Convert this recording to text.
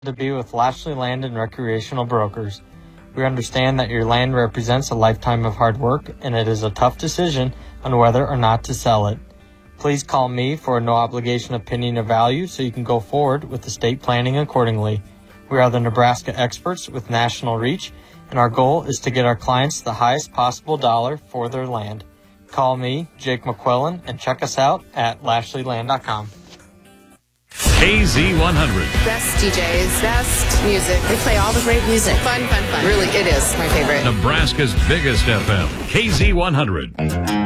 To be with Lashley Land and Recreational Brokers. We understand that your land represents a lifetime of hard work, and it is a tough decision on whether or not to sell it. Please call me for a no-obligation opinion of value so you can go forward with estate planning accordingly. We are the Nebraska experts with national reach, and our goal is to get our clients the highest possible dollar for their land. Call me, Jake McQuillan, and check us out at LashleyLand.com. KZ100. Best DJs, best music. They play all the great music. Fun. Really, it is my favorite. Nebraska's biggest FM. KZ100.